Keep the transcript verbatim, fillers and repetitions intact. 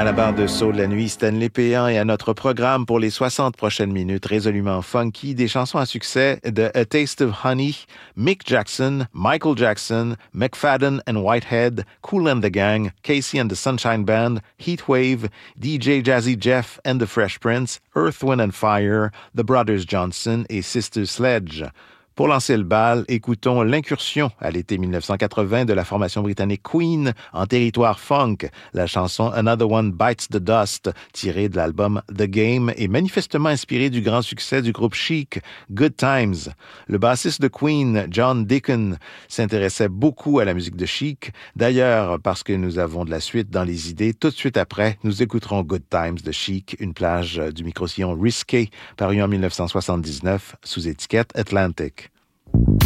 À la barre de Soul la nuit, Stanley Péan et à notre programme pour les soixante prochaines minutes résolument funky, des chansons à succès de A Taste of Honey, Mick Jackson, Michael Jackson, McFadden and Whitehead, Kool and the Gang, Casey and the Sunshine Band, Heatwave, D J Jazzy Jeff and the Fresh Prince, Earth, Wind and Fire, The Brothers Johnson et Sister Sledge. Pour lancer le bal, écoutons l'incursion à l'été dix-neuf cent quatre-vingts de la formation britannique Queen en territoire funk. La chanson Another One Bites the Dust, tirée de l'album The Game et manifestement inspirée du grand succès du groupe Chic, Good Times. Le bassiste de Queen, John Deacon, s'intéressait beaucoup à la musique de Chic. D'ailleurs, parce que nous avons de la suite dans les idées, tout de suite après, nous écouterons Good Times de Chic, une plage du micro-sillon Risqué, paru en dix-neuf cent soixante-dix-neuf sous étiquette Atlantic.